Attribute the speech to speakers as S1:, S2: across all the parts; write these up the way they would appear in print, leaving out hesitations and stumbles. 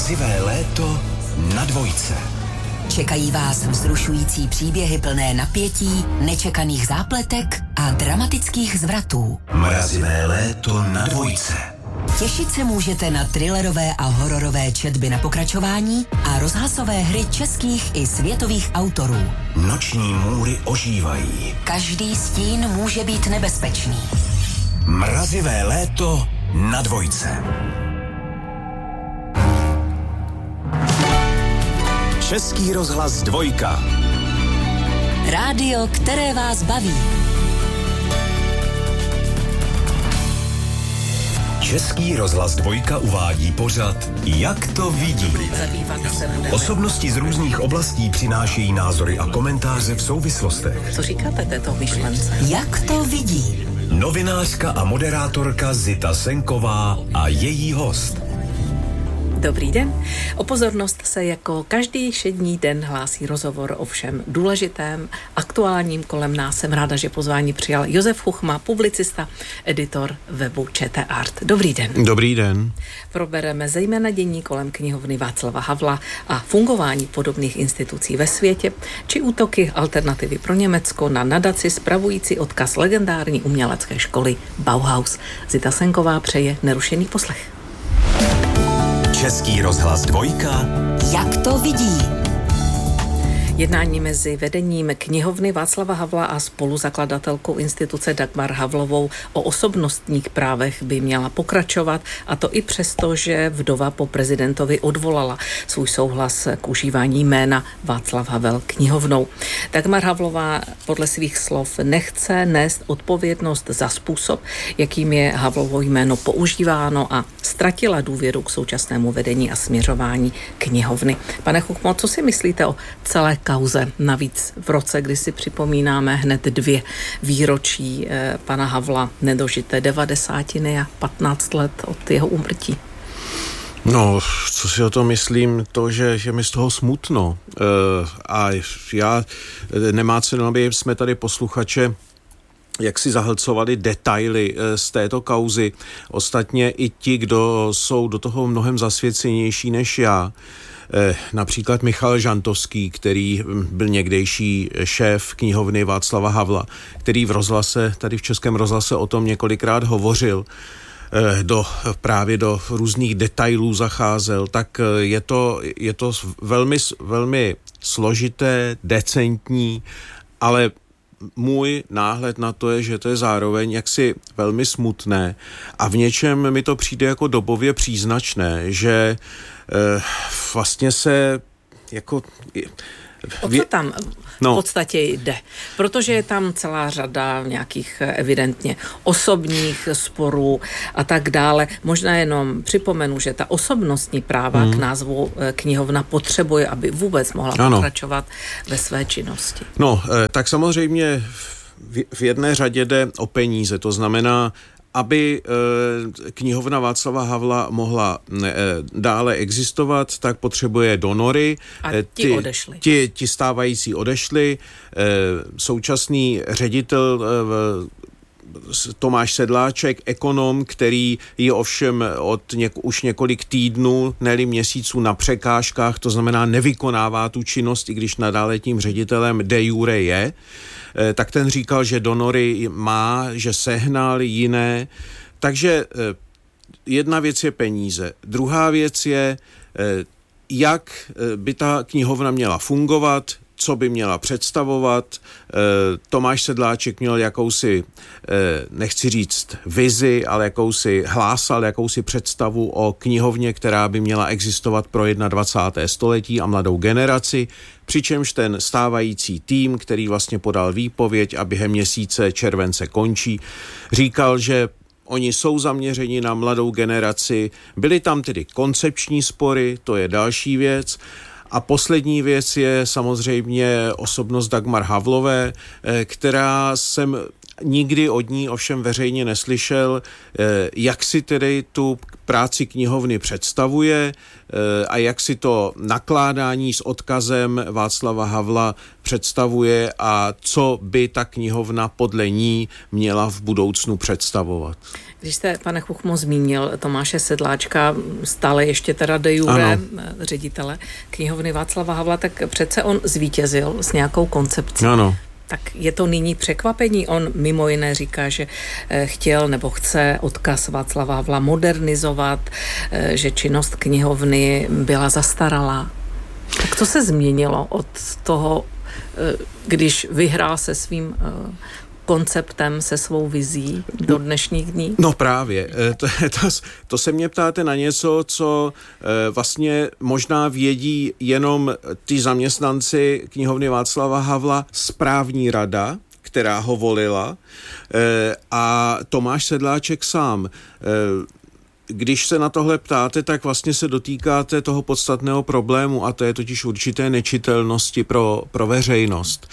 S1: Mrazivé léto na Dvojce.
S2: Čekají vás vzrušující příběhy plné napětí, nečekaných zápletek a dramatických zvratů.
S1: Mrazivé léto na Dvojce.
S2: Těšit se můžete na thrillerové a hororové četby na pokračování a rozhlasové hry českých i světových autorů.
S1: Noční můry ožívají.
S2: Každý stín může být nebezpečný.
S1: Mrazivé léto na Dvojce. Český rozhlas Dvojka.
S2: Rádio, které vás baví.
S1: Český rozhlas Dvojka uvádí pořad Jak to vidí. Osobnosti z různých oblastí přinášejí názory a komentáře v souvislostech.
S3: Co říkáte této myšlence?
S2: Jak to vidí?
S1: Novinářka a moderátorka Zita Senková a její host.
S3: Dobrý den. O pozornost se jako každý všední den hlásí rozhovor o všem důležitém, aktuálním kolem nás. Jsem ráda, že pozvání přijal Josef Chuchma, publicista, editor webu ČT Art. Dobrý den.
S4: Dobrý den.
S3: Probereme zejména dění kolem knihovny Václava Havla a fungování podobných institucí ve světě, či útoky Alternativy pro Německo na nadaci spravující odkaz legendární umělecké školy Bauhaus. Zita Senková přeje nerušený poslech.
S1: Český rozhlas Dvojka.
S2: Jak to vidí?
S3: Jednání mezi vedením knihovny Václava Havla a spoluzakladatelkou instituce Dagmar Havlovou o osobnostních právech by měla pokračovat, a to i přesto, že vdova po prezidentovi odvolala svůj souhlas k užívání jména Václav Havel knihovnou. Dagmar Havlová podle svých slov nechce nést odpovědnost za způsob, jakým je Havlovo jméno používáno, a ztratila důvěru k současnému vedení a směřování knihovny. Pane Chuchmo, co si myslíte o celé kauze? Navíc v roce, kdy si připomínáme hned 2 výročí pana Havla, nedožité 90 a 15 let od jeho úmrtí.
S4: No, co si o to myslím, to, že mi z toho smutno. A já nemá cenu, aby jsme tady posluchače jak si zahlcovali detaily z této kauzy. Ostatně i ti, kdo jsou do toho mnohem zasvěcenější než já, například Michal Žantovský, který byl někdejší šéf knihovny Václava Havla, který v rozhlase, tady v Českém rozhlase o tom několikrát hovořil, právě do různých detailů zacházel, tak je to velmi, velmi složité, decentní, ale můj náhled na to je, že to je zároveň jaksi velmi smutné a v něčem mi to přijde jako dobově příznačné, že vlastně se jako...
S3: O co tam v podstatě jde? Protože je tam celá řada nějakých evidentně osobních sporů a tak dále. Možná jenom připomenu, že ta osobnostní práva k názvu knihovna potřebuje, aby vůbec mohla pokračovat ve své činnosti.
S4: No, tak samozřejmě v jedné řadě jde o peníze, to znamená, aby knihovna Václava Havla mohla dále existovat, tak potřebuje donory.
S3: A ti odešli.
S4: Ti stávající odešli. Současný ředitel Tomáš Sedláček, ekonom, který je ovšem už několik týdnů, ne-li měsíců na překážkách, to znamená nevykonává tu činnost, i když nadále tím ředitelem de jure je, tak ten říkal, že donory má, že sehnal jiné. Takže jedna věc je peníze. Druhá věc je, jak by ta knihovna měla fungovat, co by měla představovat. Tomáš Sedláček měl jakousi, nechci říct vizi, ale hlásal jakousi představu o knihovně, která by měla existovat pro 21. století a mladou generaci, přičemž ten stávající tým, který vlastně podal výpověď a během měsíce července končí, říkal, že oni jsou zaměřeni na mladou generaci. Byly tam tedy koncepční spory, to je další věc. A poslední věc je samozřejmě osobnost Dagmar Havlové, která jsem nikdy od ní ovšem veřejně neslyšel, jak si tedy tu práci knihovny představuje a jak si to nakládání s odkazem Václava Havla představuje a co by ta knihovna podle ní měla v budoucnu představovat.
S3: Když jste, pane Chuchmo, zmínil Tomáše Sedláčka, stále ještě teda de jure ředitele knihovny Václava Havla, tak přece on zvítězil s nějakou koncepcí.
S4: Ano.
S3: Tak je to nyní překvapení. On mimo jiné říká, že chtěl nebo chce odkaz Václava Havla modernizovat, že činnost knihovny byla zastaralá. Tak co se změnilo od toho, když vyhrál se svým konceptem, se svou vizí do dnešních dní?
S4: No právě. To se mě ptáte na něco, co vlastně možná vědí jenom ty zaměstnanci knihovny Václava Havla, správní rada, která ho volila, a Tomáš Sedláček sám. Když se na tohle ptáte, tak vlastně se dotýkáte toho podstatného problému, a to je totiž určité nečitelnosti pro veřejnost.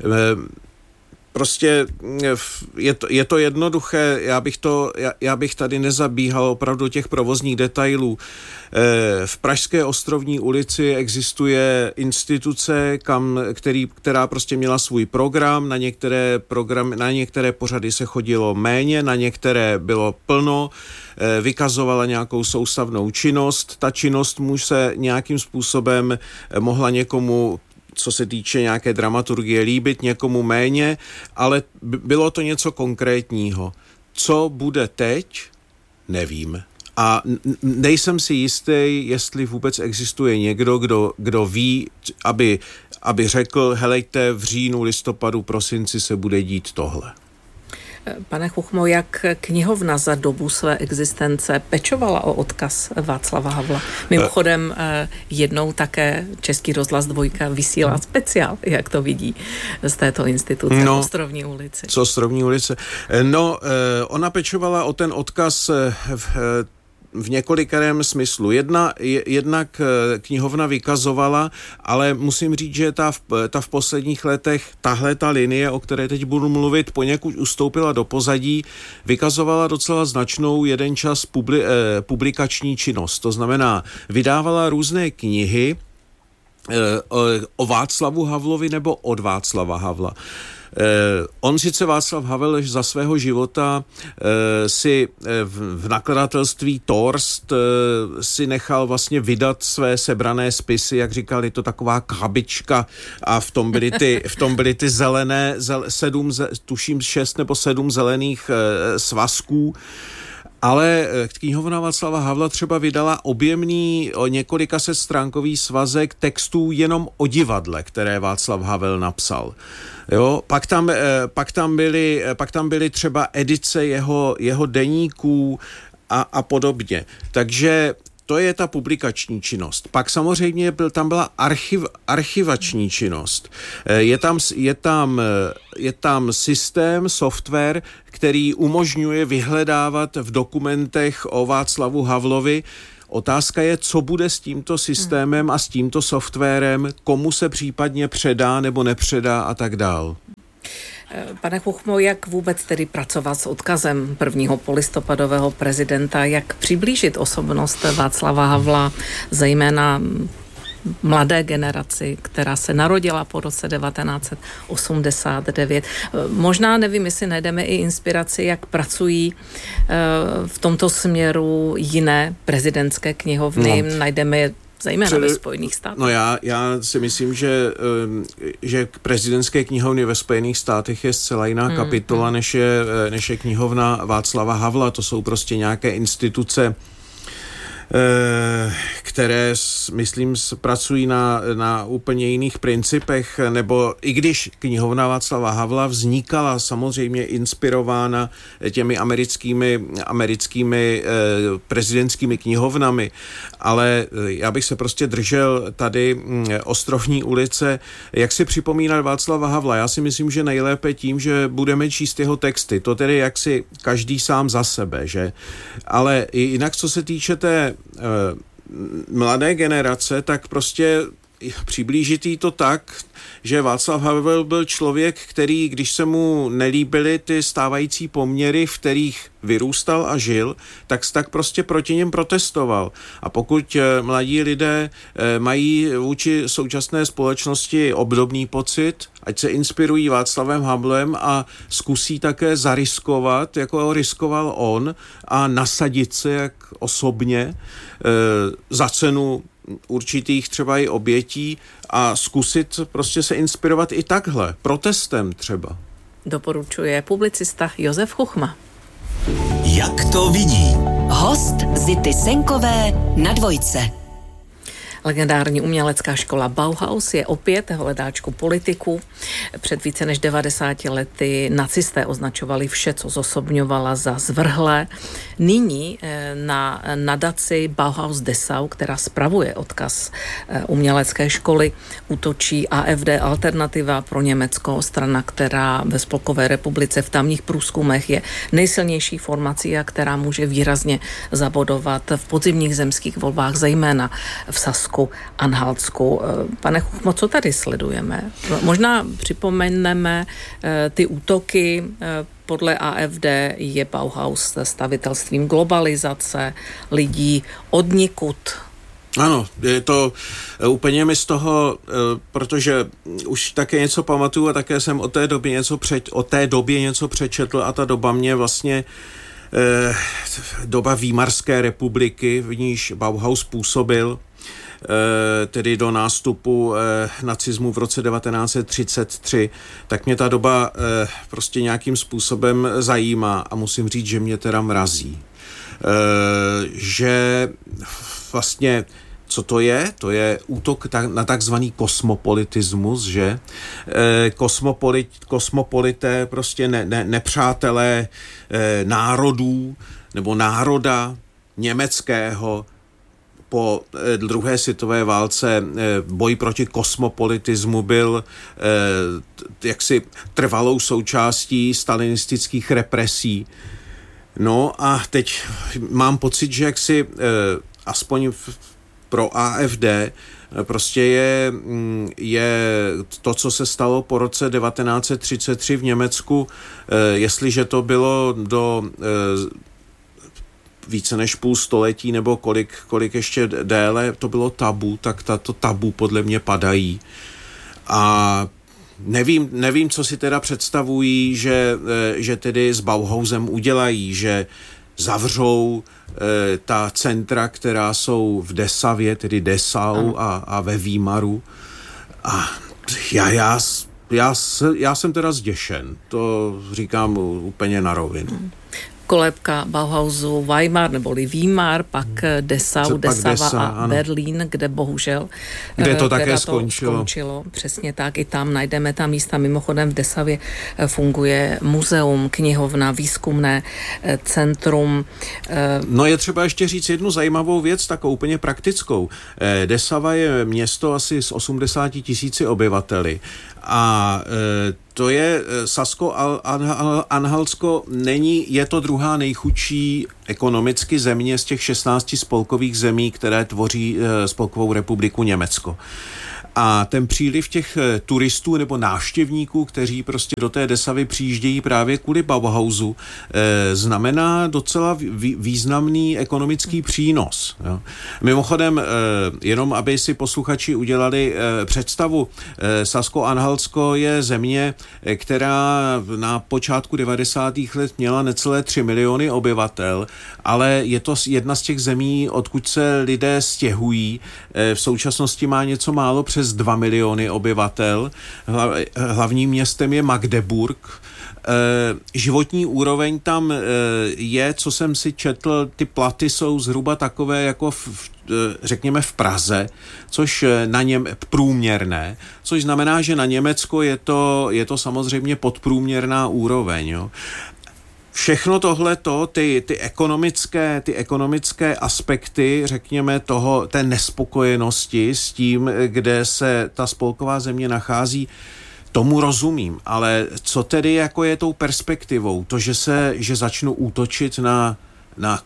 S4: Prostě je to jednoduché, já bych tady nezabíhal opravdu těch provozních detailů. V Pražské Ostrovní ulici existuje instituce, která prostě měla svůj program, na některé pořady se chodilo méně, na některé bylo plno, vykazovala nějakou soustavnou činnost. Ta činnost mu se nějakým způsobem mohla někomu, co se týče nějaké dramaturgie, líbit, někomu méně, ale bylo to něco konkrétního. Co bude teď, nevím. A nejsem si jistý, jestli vůbec existuje někdo, kdo ví, aby řekl, helejte, v říjnu, listopadu, prosinci se bude dít tohle.
S3: Pane Chuchmo, jak knihovna za dobu své existence pečovala o odkaz Václava Havla? Mimochodem jednou také Český rozhlas 2 vysílá speciál, jak to vidí z této instituce Ostrovní ulici. Z
S4: Ostrovní ulice. Ona pečovala o ten odkaz v několikerém smyslu. Jednak knihovna vykazovala, ale musím říct, že ta v posledních letech, ta linie, o které teď budu mluvit, poněkud ustoupila do pozadí, vykazovala docela značnou jeden čas publikační činnost. To znamená, vydávala různé knihy o Václavu Havlovi nebo od Václava Havla. On sice Václav Havel za svého života si v nakladatelství Torst si nechal vlastně vydat své sebrané spisy, jak říkali, to taková krabička, a v tom byly ty zelené, 6 nebo 7 zelených svazků. Ale knihovna Václava Havla třeba vydala objemný několika stránkový svazek textů jenom o divadle, které Václav Havel napsal. Jo, pak tam byly třeba edice jeho deníků a podobně. Takže to je ta publikační činnost. Pak samozřejmě tam byla archivační činnost. Je tam systém, software, který umožňuje vyhledávat v dokumentech o Václavu Havlovi. Otázka je, co bude s tímto systémem a s tímto softwarem, komu se případně předá nebo nepředá a tak dál.
S3: Pane Chuchmo, jak vůbec tedy pracovat s odkazem prvního polistopadového prezidenta, jak přiblížit osobnost Václava Havla, zejména mladé generaci, která se narodila po roce 1989. Možná, nevím, jestli najdeme i inspiraci, jak pracují v tomto směru jiné prezidentské knihovny. Najdeme je zejména ve Spojených státech.
S4: No já si myslím, že prezidentské knihovny ve Spojených státech je zcela jiná kapitola, než je knihovna Václava Havla. To jsou prostě nějaké instituce, které, myslím, pracují na úplně jiných principech, nebo i když knihovna Václava Havla vznikala samozřejmě inspirována těmi americkými prezidentskými knihovnami, ale já bych se prostě držel tady Ostrovní ulice. Jak si připomínat Václava Havla? Já si myslím, že nejlépe tím, že budeme číst jeho texty. To tedy jaksi každý sám za sebe, že? Ale jinak, co se týče té mladé generace, tak prostě přiblížit jí to tak, že Václav Havel byl člověk, který, když se mu nelíbily ty stávající poměry, v kterých vyrůstal a žil, tak prostě proti něm protestoval. A pokud mladí lidé mají vůči současné společnosti obdobný pocit, ať se inspirují Václavem Havlem a zkusí také zariskovat, jako ho riskoval on, a nasadit se jak osobně za cenu určitých třeba i obětí a zkusit prostě se inspirovat i takhle, protestem třeba.
S3: Doporučuje publicista Josef Chuchma.
S1: Jak to vidí?
S2: Host Zity Senkové na Dvojce.
S3: Legendární umělecká škola Bauhaus je opět hledáčku politiků. Před více než 90 lety nacisté označovali vše, co zosobňovala, za zvrhlé. Nyní na nadaci Bauhaus Dessau, která spravuje odkaz umělecké školy, útočí AfD, Alternativa pro Německo, strana, která ve Spolkové republice v tamních průzkumech je nejsilnější formací a která může výrazně zabodovat v podzimních zemských volbách, zejména v Sasku, Anhaltsku. Pane Chuchmo, co tady sledujeme? Možná připomeneme ty útoky. Podle AfD je Bauhaus stavitelstvím globalizace lidí odnikud.
S4: Ano, je to úplně mi z toho, protože už také něco pamatuju a také jsem o té době něco přečetl a ta doba mě vlastně doba Výmarské republiky, v níž Bauhaus působil, tedy do nástupu nacismu v roce 1933, tak mě ta doba prostě nějakým způsobem zajímá a musím říct, že mě teda mrazí. Že vlastně co to je? To je útok na takzvaný kosmopolitismus, že? Kosmopolité, prostě nepřátelé národů nebo národa německého. Po druhé světové válce boj proti kosmopolitismu byl jaksi trvalou součástí stalinistických represí. No a teď mám pocit, že jaksi aspoň pro AfD prostě je to, co se stalo po roce 1933 v Německu, jestliže to bylo do více než půl století nebo kolik ještě déle to bylo tabu, tak tato tabu podle mě padají. A nevím, co si teda představují, že tedy s Bauhausem udělají, že zavřou ta centra, která jsou v Dessavě, tedy Dessau a ve Výmaru. A já jsem teda zděšen, to říkám úplně na rovinu.
S3: Kolébka Bauhausu Weimar neboli Výmar, pak Dessau, Dessava a ano. Berlín, kde bohužel
S4: kde to také skončilo.
S3: Přesně tak, i tam najdeme ta místa. Mimochodem v Dessavě funguje muzeum, knihovna, výzkumné centrum.
S4: No je třeba ještě říct jednu zajímavou věc, takovou úplně praktickou. Dessava je město asi s 80 000 obyvateli a to je Sasko-Anhaltsko je to druhá nejchudší ekonomicky země z těch 16 spolkových zemí, které tvoří Spolkovou republiku Německo. A ten příliv těch turistů nebo návštěvníků, kteří prostě do té Dessavy přijíždějí právě kvůli Bauhausu, znamená docela významný ekonomický přínos. Jo. Mimochodem, jenom aby si posluchači udělali představu, Sasko-Anhaltsko je země, která na počátku 90. let měla necelé 3 miliony obyvatel, ale je to jedna z těch zemí, odkud se lidé stěhují. V současnosti má něco málo přes 2 miliony obyvatel. Hlavním městem je Magdeburg. Životní úroveň tam je, co jsem si četl, ty platy jsou zhruba takové jako řekněme v Praze, což průměrné, což znamená, že na Německo je to samozřejmě podprůměrná úroveň. Jo. Všechno tohleto, ty ekonomické aspekty, řekněme, té nespokojenosti s tím, kde se ta spolková země nachází, tomu rozumím, ale co tedy jako je tou perspektivou? To, že začnou útočit na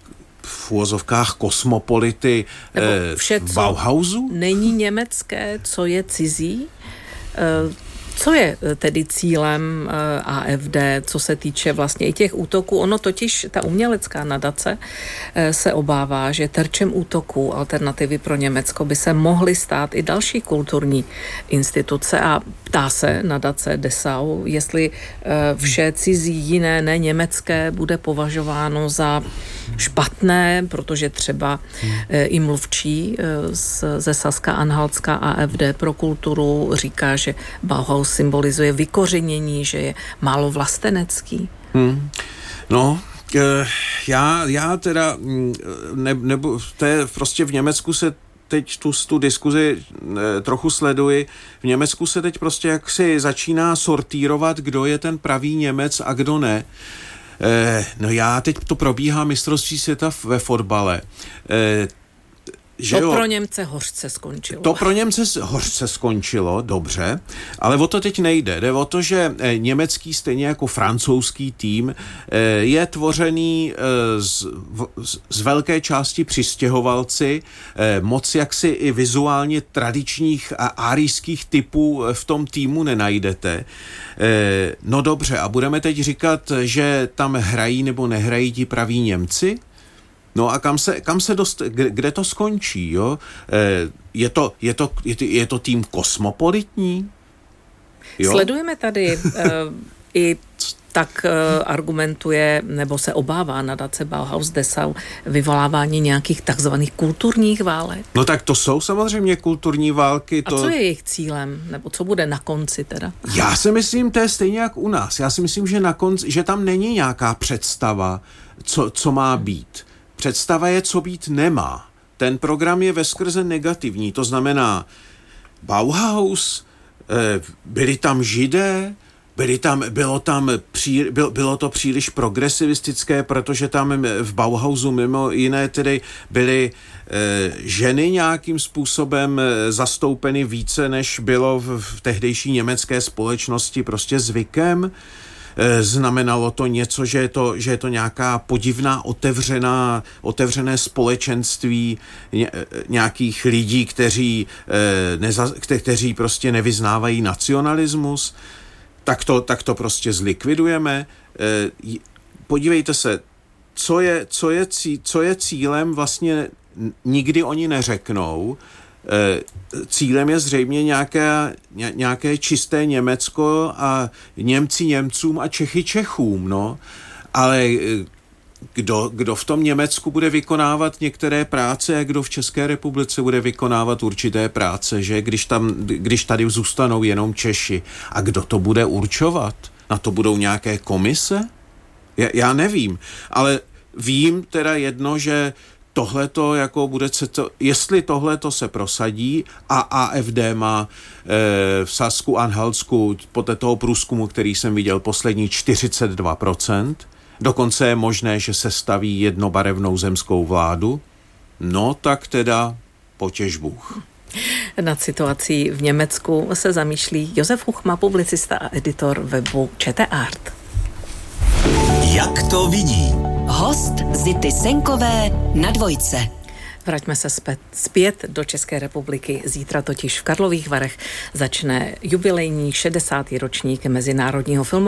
S4: v uvozovkách kosmopolity v Bauhausu?
S3: Není německé, co je cizí? Co je tedy cílem AfD, co se týče vlastně i těch útoků? Ono totiž, ta umělecká nadace se obává, že terčem útoků Alternativy pro Německo by se mohly stát i další kulturní instituce a ptá se nadace Dessau, jestli vše cizí, jiné, ne německé bude považováno za špatné, protože třeba i mluvčí ze Saska-Anhaltska AfD pro kulturu říká, že Bauhaus symbolizuje vykořenění, že je málo vlastenecký.
S4: No, já teda nebo to je prostě v Německu se teď tu diskuzi trochu sleduji. V Německu se teď prostě jaksi začíná sortírovat, kdo je ten pravý Němec a kdo ne. Teď to probíhá mistrovství světa ve fotbale.
S3: Pro Němce hořce skončilo.
S4: To pro Němce hořce skončilo, dobře, ale o to teď nejde. Jde o to, že německý stejně jako francouzský tým je tvořený z velké části přistěhovalci, moc jaksi i vizuálně tradičních a árijských typů v tom týmu nenajdete. No dobře, a budeme teď říkat, že tam hrají nebo nehrají ti praví Němci? No a kde to skončí, jo? Je to tým kosmopolitní? Jo?
S3: Sledujeme tady i tak argumentuje, nebo se obává nadace Bauhaus Dessau vyvolávání nějakých takzvaných kulturních válek.
S4: No tak to jsou samozřejmě kulturní války.
S3: A co je jejich cílem? Nebo co bude na konci teda?
S4: Já si myslím, to je stejně jak u nás. Já si myslím, že na konci, že tam není nějaká představa, co má být. Představa je, co být nemá. Ten program je veskrze negativní, to znamená Bauhaus, byli tam Židé, bylo to příliš progresivistické, protože tam v Bauhausu mimo jiné tedy byly ženy nějakým způsobem zastoupeny více, než bylo v tehdejší německé společnosti prostě zvykem. Znamenalo to něco, že je to nějaká podivná otevřené společenství nějakých lidí, kteří prostě nevyznávají nacionalismus, tak to prostě zlikvidujeme. Podívejte se, co je cílem, vlastně nikdy oni neřeknou. Cílem je zřejmě nějaké čisté Německo a Němci Němcům a Čechy Čechům, no. Ale kdo v tom Německu bude vykonávat některé práce a kdo v České republice bude vykonávat určité práce, že když tady zůstanou jenom Češi. A kdo to bude určovat? Na to budou nějaké komise? Já nevím, ale vím teda jedno, že tohleto jako jestli tohleto se prosadí a AfD má v Sasku-Anhaltsku podle toho průzkumu, který jsem viděl poslední 42%, dokonce je možné, že se staví jednobarevnou zemskou vládu, no tak teda potěš Bůh.
S3: Nad situací v Německu se zamýšlí Josef Huchma, publicista a editor webu ČT Art.
S1: Jak to vidí?
S2: Host Zity Senkové na Dvojce.
S3: Vraťme se zpět do České republiky. Zítra totiž v Karlových Varech začne jubilejní 60. ročník Mezinárodního filmového